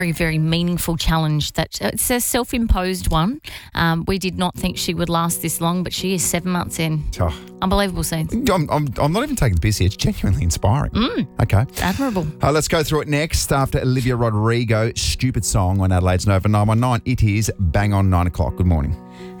very, very meaningful challenge that it's a self-imposed one. We did not think she would last this long, but she is 7 months in. Oh, Unbelievable scenes. I'm not even taking the piss here. It's genuinely inspiring. Okay. Admirable. Let's go through it next after Olivia Rodrigo, Stupid Song on Adelaide's Nova 919. It is bang on 9 o'clock. Good morning.